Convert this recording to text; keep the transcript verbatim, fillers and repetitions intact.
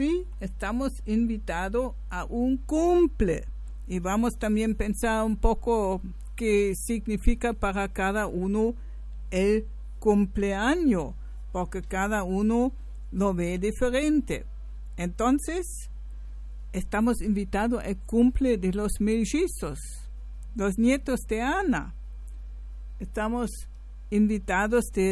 sí, estamos invitados a un cumple. Y vamos también a pensar un poco qué significa para cada uno el cumpleaños, porque cada uno lo ve diferente. Entonces, estamos invitados al cumple de los mellizos, los nietos de Ana. Estamos invitados de